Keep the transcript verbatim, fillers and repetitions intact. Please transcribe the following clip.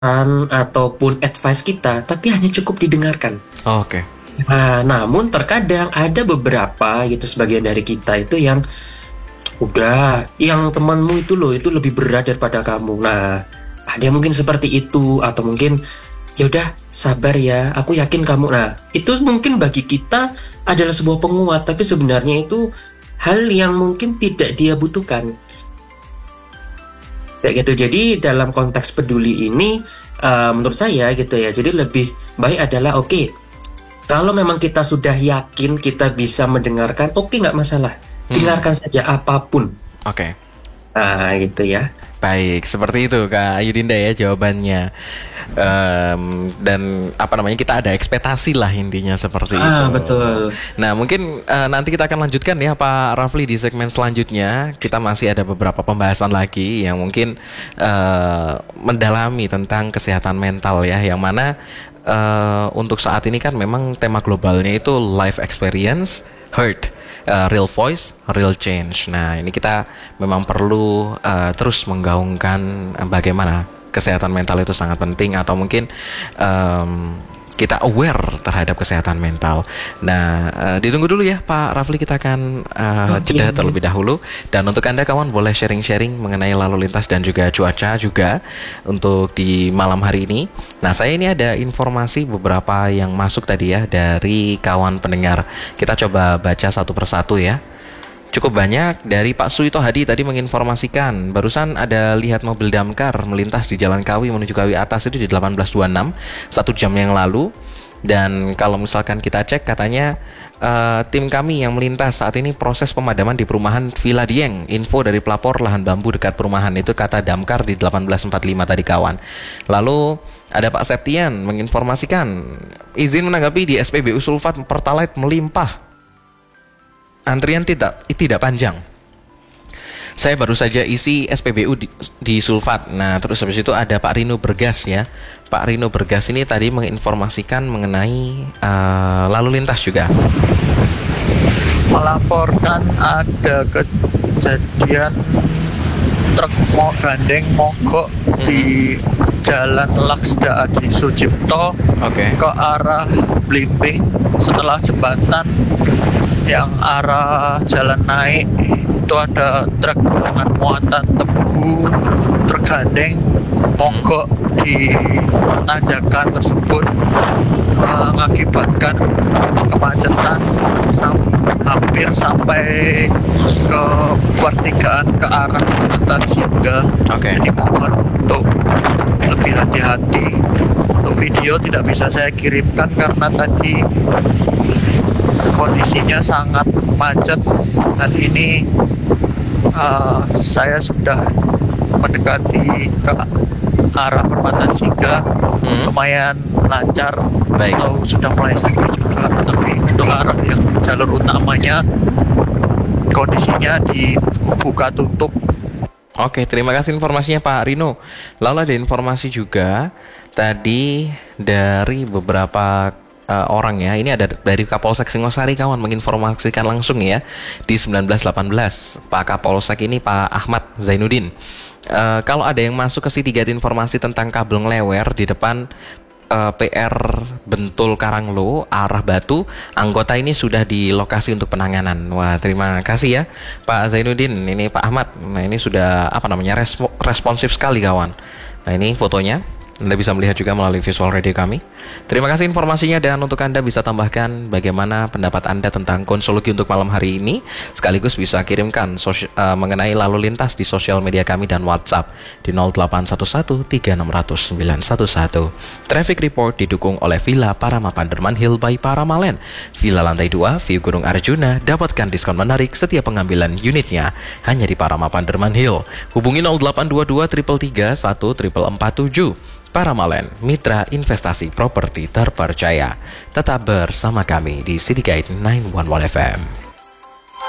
ataupun advice kita, tapi hanya cukup didengarkan. Oh, oke. Okay. Nah, namun terkadang ada beberapa gitu sebagian dari kita itu yang udah, yang temanmu itu loh itu lebih berat daripada kamu. Nah, ada yang mungkin seperti itu atau mungkin ya udah sabar ya, aku yakin kamu. Nah, itu mungkin bagi kita adalah sebuah penguat, tapi sebenarnya itu hal yang mungkin tidak dia butuhkan. Kayak gitu. Jadi dalam konteks peduli ini, uh, menurut saya gitu ya. Jadi lebih baik adalah oke, okay, kalau memang kita sudah yakin kita bisa mendengarkan, oke okay, nggak masalah, Hmm. dengarkan saja apapun. Oke. Nah gitu ya. Baik, seperti itu Kak Ayudinda ya jawabannya. Um, dan apa namanya, kita ada ekspektasi lah intinya seperti Ah itu. betul. Nah mungkin uh, nanti kita akan lanjutkan ya Pak Rafli di segmen selanjutnya. Kita masih ada beberapa pembahasan lagi yang mungkin uh, mendalami tentang kesehatan mental ya, yang mana uh, untuk saat ini kan memang tema globalnya itu life experience, heard. Uh, real voice, real change. Nah, ini kita memang perlu uh, terus menggaungkan uh, bagaimana kesehatan mental itu sangat penting, atau mungkin um, kita aware terhadap kesehatan mental. Nah, uh, ditunggu dulu ya Pak Rafli, kita akan uh, Okay. jeda terlebih dahulu. Dan untuk Anda kawan, boleh sharing-sharing mengenai lalu lintas dan juga cuaca juga untuk di malam hari ini. Nah, saya ini ada informasi beberapa yang masuk tadi ya dari kawan pendengar. Kita coba baca satu persatu ya. Cukup banyak. Dari Pak Suito Hadi tadi menginformasikan, barusan ada lihat mobil damkar melintas di Jalan Kawi menuju Kawi Atas itu di delapan belas dua puluh enam, satu jam yang lalu. Dan kalau misalkan kita cek, katanya uh, tim kami yang melintas saat ini proses pemadaman di perumahan Villa Dieng. Info dari pelapor lahan bambu dekat perumahan, itu kata damkar di delapan belas empat puluh lima tadi kawan. Lalu ada Pak Septian menginformasikan, izin menanggapi di S P B U Sulfat Pertalite melimpah. Antrian tidak tidak panjang. Saya baru saja isi S P B U di, di Sulfat. Nah, terus habis itu ada Pak Rino Bergas ya. Pak Rino Bergas ini tadi menginformasikan mengenai uh, lalu lintas juga. Melaporkan ada kejadian truk mau gandeng mogok hmm. di Jalan Laksda Adi Sucipto okay. ke arah Blimbing setelah jembatan yang arah jalan naik. Itu ada truk dengan muatan tebu tergandeng mogok di tanjakan tersebut, mengakibatkan kemacetan sam- hampir sampai ke pertigaan ke arah Tanjingga. Okay. Jadi mohon untuk lebih hati-hati. Untuk video tidak bisa saya kirimkan karena tadi kondisinya sangat macet, dan ini uh, saya sudah mendekati ke arah Permata Singa, hmm. lumayan lancar. Baik. Atau sudah mulai sepi juga, tapi untuk arah yang jalur utamanya kondisinya dibuka tutup. Oke, terima kasih informasinya Pak Rino. Lalu ada informasi juga tadi dari beberapa uh, orang ya. Ini ada dari Kapolsek Singosari kawan, menginformasikan langsung ya di sembilan belas delapan belas. Pak Kapolsek ini Pak Ahmad Zainuddin. Uh, kalau ada yang masuk ke City Gate informasi tentang kabel ngelewer di depan uh, P R Bentul Karanglo arah Batu, anggota ini sudah di lokasi untuk penanganan. Wah, terima kasih ya Pak Zainuddin. Ini Pak Ahmad. Nah, ini sudah apa namanya respo- responsif sekali kawan. Nah, ini fotonya. Anda bisa melihat juga melalui visual radio kami. Terima kasih informasinya, dan untuk Anda bisa tambahkan bagaimana pendapat Anda tentang konsologi untuk malam hari ini. Sekaligus bisa kirimkan sosial, uh, mengenai lalu lintas di sosial media kami dan WhatsApp di nol delapan satu satu tiga enam nol nol sembilan satu satu. Traffic Report didukung oleh Villa Parama Panderman Hill by Paramalen. Villa lantai dua, view Gunung Arjuna. Dapatkan diskon menarik setiap pengambilan unitnya hanya di Parama Panderman Hill. Hubungi nol delapan dua dua tiga tiga satu empat empat tujuh. Paramalen, mitra investasi properti terpercaya. Tetap bersama kami di City Guide sembilan satu satu F M.